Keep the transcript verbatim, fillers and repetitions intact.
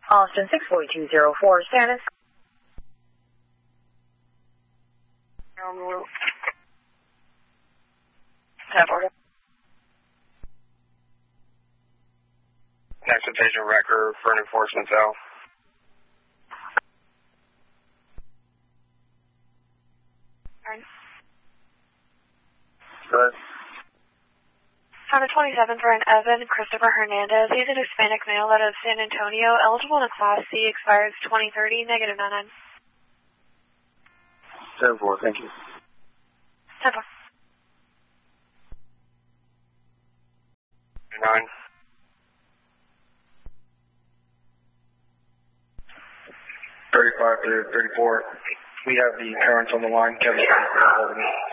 Austin six four two zero four, status. Accidentation record for an enforcement cell. Good. On the twenty-seventh for an Evan Christopher Hernandez. He's an Hispanic male out of San Antonio, eligible in a Class C, expires twenty thirty, negative nine nine. ten four, thank you. ten four. nine. thirty-five to thirty-four. We have the parents on the line. Kevin, holding me.